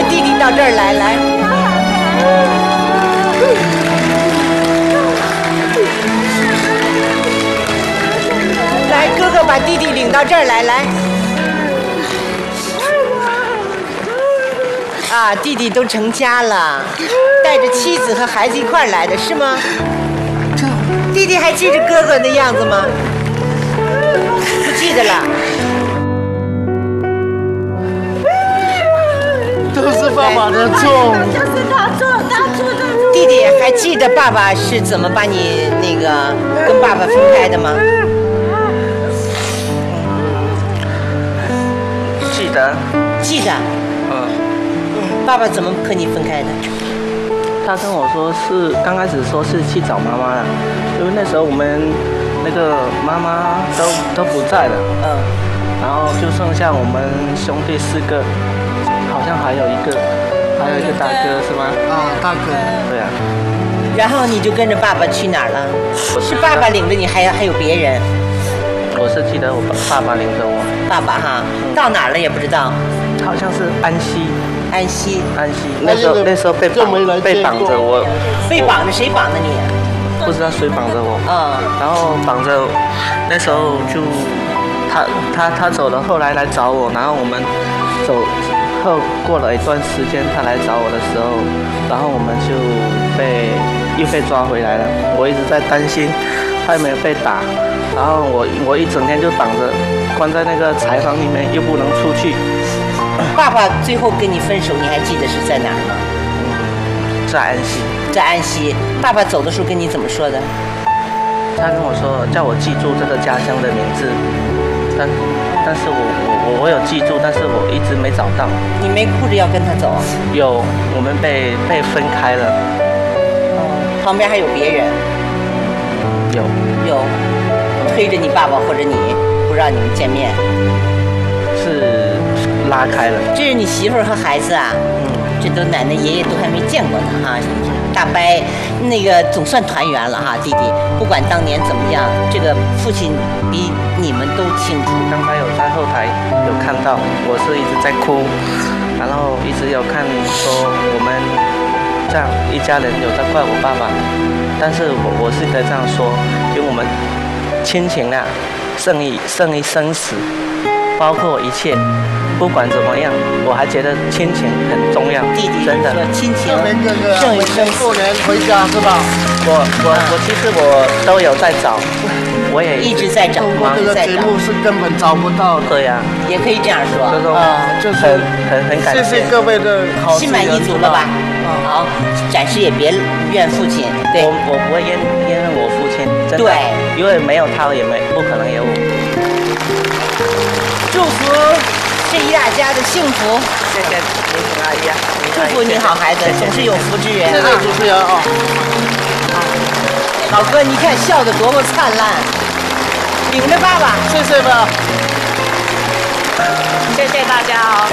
跟弟弟到这儿来，来。来，哥哥把弟弟领到这儿来，来。啊，弟弟都成家了，带着妻子和孩子一块儿来的是吗？弟弟还记着哥哥的样子吗？不记得了。 都是爸爸的错， 就是他做的。 弟弟还记得爸爸是怎么把你那个跟爸爸分开的吗？ 记得。 记得。爸爸怎么和你分开的？ 他跟我说是刚开始说是去找妈妈了，因为那时候我们那个妈妈都不在了，然后就剩下我们兄弟4个，好像还有一个大哥是吗？ 啊，大哥。 对啊。 然后你就跟着爸爸去哪儿了？是爸爸领着你，还有别人？ 我是记得我爸爸领着我。 爸爸哈，到哪儿了也不知道。 好像是安溪。 安溪。 那时候被绑着我。 被绑着谁绑的你？ 不知道谁绑着我。然后绑着，那时候就他走了，后来来找我，然后我们走后过了一段时间，他来找我的时候，然后我们就又被抓回来了。我一直在担心他有没有被打，然后我一整天就绑着，关在那个柴房里面，又不能出去。 爸爸最后跟你分手，你还记得是在哪儿吗？ 在安溪。 在安溪。爸爸走的时候跟你怎么说的？ 他跟我说叫我记住这个家乡的名字，但是我有记住，但是我一直没找到。 你没哭着要跟他走？ 有，我们被分开了。 旁边还有别人？ 有推着你爸爸或者你，不让你们见面？ 是拉开了。 这是你媳妇儿和孩子啊？这都奶奶爷爷都还没见过呢哈。大伯那个总算团圆了哈，弟弟。不管当年怎么样，这个父亲比你们都清楚。 刚才有在后台有看到，我是一直在哭，然后一直有看说我们这样一家人有在怪我爸爸，但是我是可以这样说，因为我们亲情啊胜于生死，包括一切。不管怎么样，我还觉得亲情很重要。 弟弟真的， 亲情胜于生死。过年回家是吧？ 我其实我都有在找，我也一直在找。 我这个节目是根本找不到的。 对呀， 也可以这样说。 就是很感谢。 谢谢各位的好。 心满意足了吧？好，暂时也别怨父亲。对， 我不会怨我父亲，真的。 对， 因为没有他，也不可能有我。 祝福这一大家的幸福。 谢谢林婷阿姨啊！ 祝福你好孩子，总是有福之人啊！ 谢谢主持人啊！ 老哥，你看笑得多么灿烂，领着爸爸， 谢谢吧， 谢谢大家啊！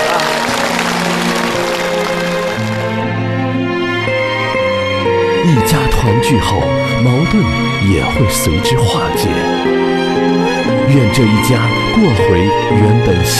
一家团聚后，矛盾也会随之化解。愿这一家过回原本